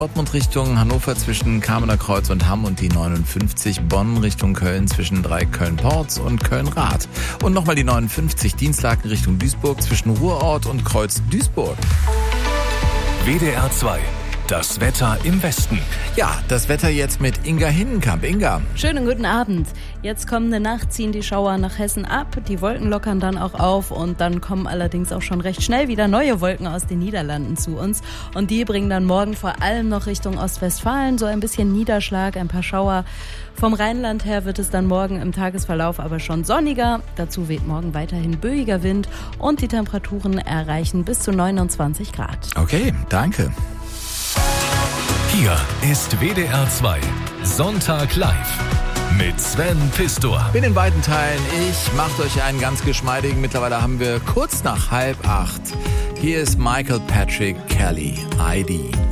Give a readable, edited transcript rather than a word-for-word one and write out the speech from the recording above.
Dortmund Richtung Hannover zwischen Kamener Kreuz und Hamm und die 59, Bonn Richtung Köln zwischen 3 Köln-Porz und Köln-Rath. Und nochmal die 59 Dienstlaken Richtung Duisburg zwischen Ruhrort und Kreuz Duisburg. WDR 2. Das Wetter im Westen. Ja, das Wetter jetzt mit Inga Hinnenkamp. Inga. Schönen guten Abend. Jetzt kommende Nacht ziehen die Schauer nach Hessen ab. Die Wolken lockern dann auch auf und dann kommen allerdings auch schon recht schnell wieder neue Wolken aus den Niederlanden zu uns. Und die bringen dann morgen vor allem noch Richtung Ostwestfalen so ein bisschen Niederschlag, ein paar Schauer. Vom Rheinland her wird es dann morgen im Tagesverlauf aber schon sonniger. Dazu weht morgen weiterhin böiger Wind und die Temperaturen erreichen bis zu 29 Grad. Okay, danke. Hier ist WDR 2 Sonntag live mit Sven Pistor. Bin in weiten Teilen. Ich macht euch einen ganz geschmeidigen. Mittlerweile haben wir kurz nach 7:30. Hier ist Michael Patrick Kelly, ID.